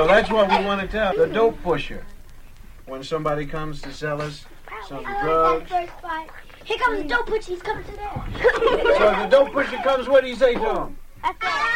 So that's what we want to tell the dope pusher. When somebody comes to sell us some drugs. Here comes the dope pusher. He's coming to there. So the dope pusher comes, what do you say to him? That's right.